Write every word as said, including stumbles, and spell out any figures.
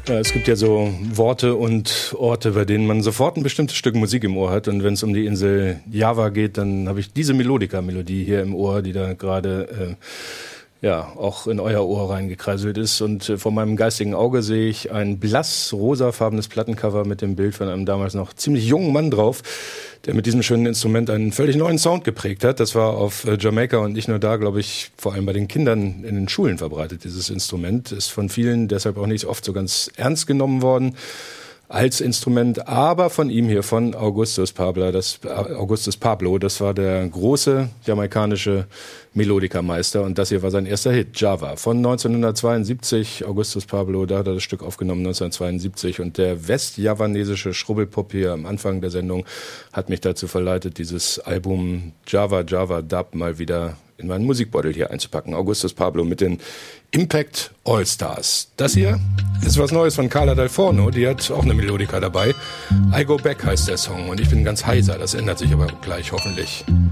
Ja, es gibt ja so Worte und Orte, bei denen man sofort ein bestimmtes Stück Musik im Ohr hat. Und wenn es um die Insel Java geht, dann habe ich diese Melodica-Melodie hier im Ohr, die da gerade äh, ja auch in euer Ohr reingekreiselt ist. Und äh, vor meinem geistigen Auge sehe ich ein blass rosafarbenes Plattencover mit dem Bild von einem damals noch ziemlich jungen Mann drauf, der mit diesem schönen Instrument einen völlig neuen Sound geprägt hat. Das war auf äh, Jamaika und nicht nur da, glaube ich, vor allem bei den Kindern in den Schulen verbreitet. Dieses Instrument ist von vielen deshalb auch nicht oft so ganz ernst genommen worden als Instrument, aber von ihm hier, von Augustus Pablo, das, Augustus Pablo, das war der große jamaikanische Melodica-Meister und das hier war sein erster Hit, Java, von neunzehnhundertzweiundsiebzig. Augustus Pablo, da hat er das Stück aufgenommen, neunzehnhundertzweiundsiebzig, und der westjavanesische Schrubbelpop hier am Anfang der Sendung hat mich dazu verleitet, dieses Album Java, Java Dub mal wieder in meinen Musikbeutel hier einzupacken. Augustus Pablo mit den Impact All-Stars. Das hier ist was Neues von Carla Del Forno, die hat auch eine Melodica dabei. I Go Back heißt der Song und ich bin ganz heiser, das ändert sich aber gleich hoffentlich.